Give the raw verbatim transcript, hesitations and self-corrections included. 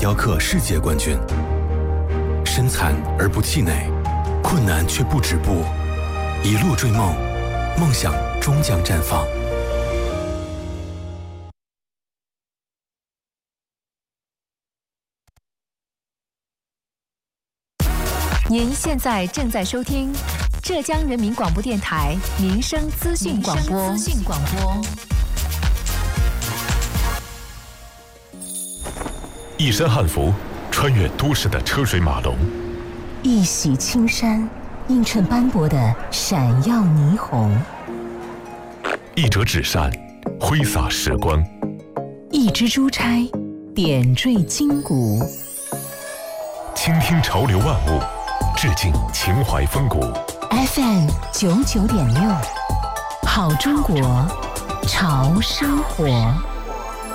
雕刻世界冠军。身残而不气馁，困难却不止步，一路追梦，梦想终将绽放。 您现在正在收听浙江人民广播电台民生资讯广播。资讯广播。 一身汉服，穿越都市的车水马龙； 一袭青衫，映衬斑驳的闪耀霓虹； 一折纸扇，挥洒时光； 一支珠钗，点缀筋骨。 倾听潮流万物，致敬情怀风骨。 F M 九九点六，好中国，潮生活。